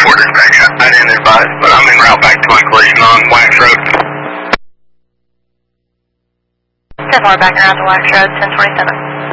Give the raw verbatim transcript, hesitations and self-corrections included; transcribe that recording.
four dispatch, I didn't advise, but I'm en route back to my collision on Wax Road. ten four, back around to Wax Road, ten twenty-seven.